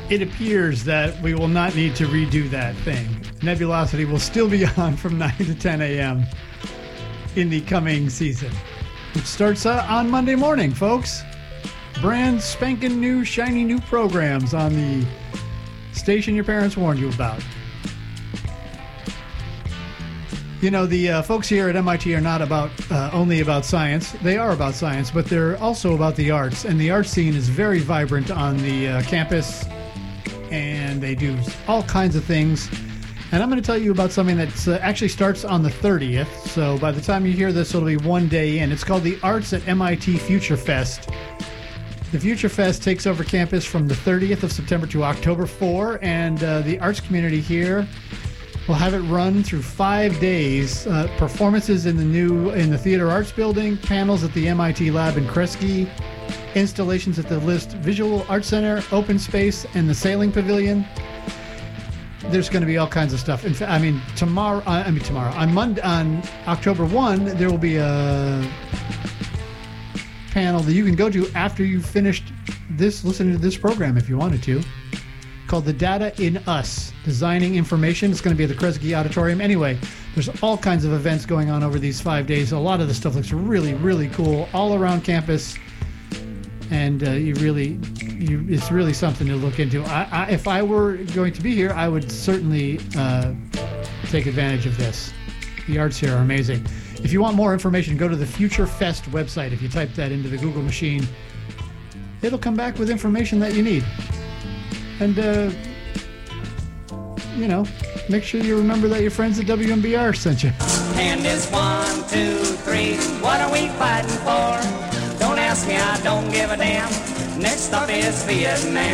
it appears that we will not need to redo that thing. Nebulosity will still be on from 9 to 10 a.m. in the coming season, which starts on Monday morning, folks. Brand spanking new, shiny new programs on the station your parents warned you about. You know, the folks here at MIT are not about only about science. They are about science, but they're also about the arts. And the art scene is very vibrant on the campus. And they do all kinds of things. And I'm going to tell you about something that actually starts on the 30th. So by the time you hear this, it'll be one day in. It's called the Arts at MIT Future Fest. The Future Fest takes over campus from the 30th of September to October 4. And the arts community here will have it run through 5 days. Performances in the Theater Arts Building, panels at the MIT Lab in Kresge, installations at the List Visual Arts Center, Open Space, and the Sailing Pavilion. There's going to be all kinds of stuff. In fact, tomorrow, on Monday, on October 1, there will be a panel that you can go to after you've finished listening to this program if you wanted to, called The Data in Us, Designing Information. It's going to be at the Kresge Auditorium. Anyway, there's all kinds of events going on over these 5 days. A lot of the stuff looks really, really cool all around campus. And it's really something to look into. If I were going to be here, I would certainly take advantage of this. The arts here are amazing. If you want more information, go to the Future Fest website. If you type that into the Google machine, it'll come back with information that you need. And, make sure you remember that your friends at WMBR sent you. And it's 1, 2, 3, what are we fighting for? Don't ask me, I don't give a damn. Next stop is Vietnam.